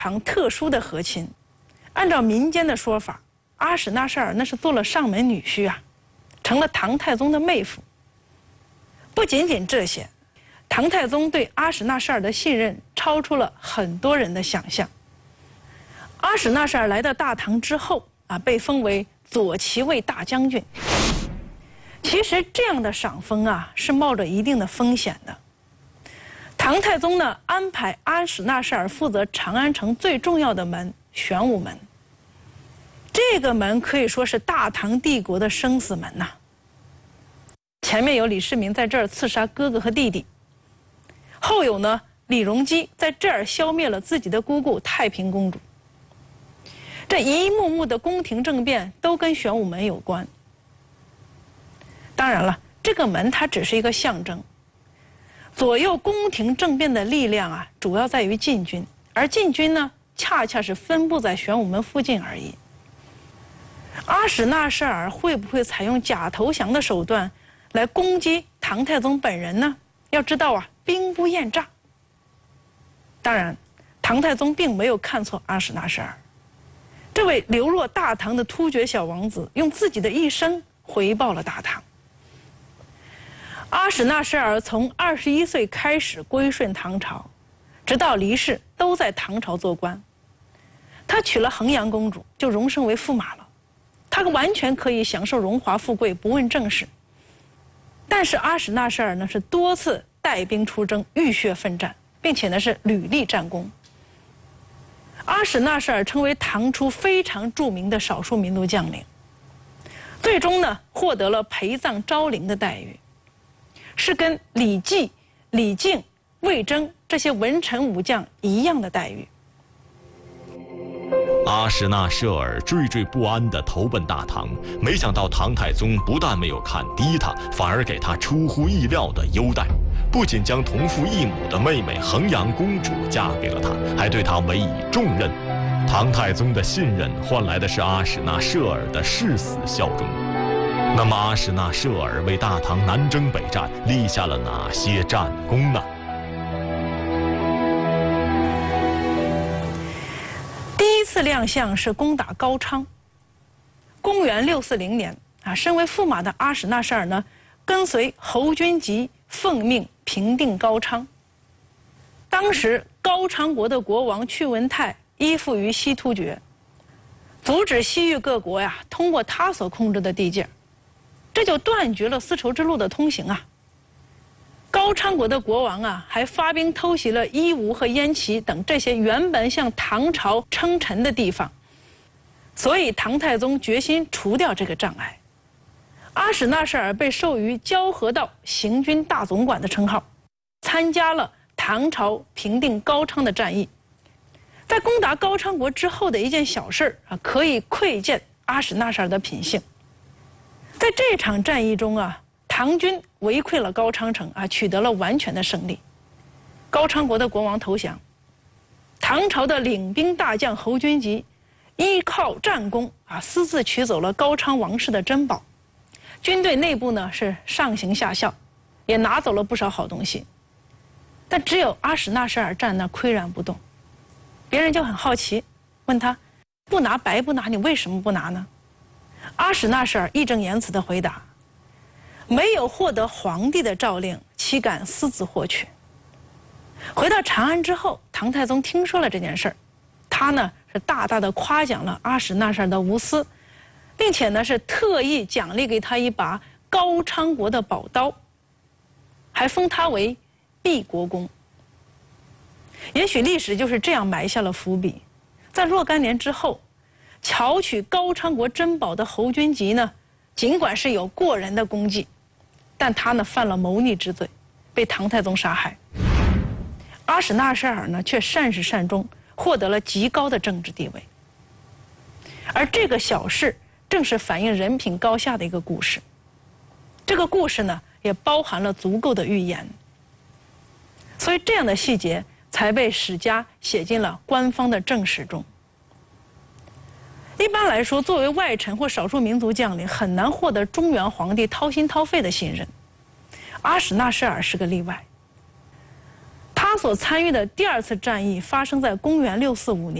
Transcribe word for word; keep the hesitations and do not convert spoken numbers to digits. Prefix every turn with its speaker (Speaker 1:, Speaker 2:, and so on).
Speaker 1: 唐特殊的和亲。按照民间的说法，阿史那设尔那是做了上门女婿啊，成了唐太宗的妹夫。不仅仅这些，唐太宗对阿史那设尔的信任超出了很多人的想象。阿史那设尔来到大唐之后啊，被封为左骑卫大将军。其实这样的赏封啊，是冒着一定的风险的。唐太宗呢，安排阿史那设尔负责长安城最重要的门玄武门。这个门可以说是大唐帝国的生死门呐、啊。前面有李世民在这儿刺杀哥哥和弟弟，后有呢李隆基在这儿消灭了自己的姑姑太平公主。这一幕幕的宫廷政变都跟玄武门有关。当然了，这个门它只是一个象征。左右宫廷政变的力量啊，主要在于禁军，而禁军呢，恰恰是分布在玄武门附近而已。阿史那设尔会不会采用假投降的手段来攻击唐太宗本人呢？要知道啊，兵不厌诈。当然，唐太宗并没有看错阿史那设尔。这位流落大唐的突厥小王子，用自己的一生回报了大唐。阿史那设尔从二十一岁开始归顺唐朝，直到离世都在唐朝做官。他娶了衡阳公主，就荣升为驸马了。他完全可以享受荣华富贵，不问政事。但是阿史那设尔呢，是多次带兵出征，浴血奋战，并且呢是屡立战功。阿史那设尔成为唐初非常著名的少数民族将领，最终呢获得了陪葬昭陵的待遇，是跟李绩、李靖、魏征这些文臣武将一样的待遇。
Speaker 2: 阿史那设尔惴惴不安地投奔大唐，没想到唐太宗不但没有看低他，反而给他出乎意料的优待，不仅将同父异母的妹妹衡阳公主嫁给了他，还对他委以重任。唐太宗的信任换来的是阿史那设尔的誓死效忠。那么阿史那设尔为大唐南征北战立下了哪些战功呢？
Speaker 1: 第一次亮相是攻打高昌。公元六四零年啊，身为驸马的阿史那设尔呢，跟随侯君集奉命平定高昌。当时高昌国的国王屈文泰依附于西突厥，阻止西域各国呀通过他所控制的地界，这就断绝了丝绸之路的通行啊。高昌国的国王啊，还发兵偷袭了伊吾和燕齐等这些原本向唐朝称臣的地方，所以唐太宗决心除掉这个障碍。阿史那设尔被授予交河道行军大总管的称号，参加了唐朝平定高昌的战役。在攻打高昌国之后的一件小事啊，可以窥见阿史那设尔的品性。在这场战役中啊，唐军围溃了高昌城啊，取得了完全的胜利。高昌国的国王投降，唐朝的领兵大将侯君集依靠战功啊，私自取走了高昌王室的珍宝。军队内部呢是上行下效，也拿走了不少好东西。但只有阿史那设尔站那岿然不动，别人就很好奇，问他：不拿白不拿，你为什么不拿呢？阿史那设尔义正言辞地回答：没有获得皇帝的诏令，岂敢私自获取？回到长安之后，唐太宗听说了这件事儿，他呢是大大的夸奖了阿史那设尔的无私，并且呢是特意奖励给他一把高昌国的宝刀，还封他为毕国公。也许历史就是这样埋下了伏笔，在若干年之后，巧取高昌国珍宝的侯君集呢，尽管是有过人的功绩，但他呢犯了谋逆之罪，被唐太宗杀害。阿史那设尔呢却善始善终，获得了极高的政治地位。而这个小事正是反映人品高下的一个故事。这个故事呢也包含了足够的预言，所以这样的细节才被史家写进了官方的正史中。一般来说，作为外臣或少数民族将领，很难获得中原皇帝掏心掏肺的信任。阿史那设尔是个例外，他他所参与的第二次战役发生在公元六四五年。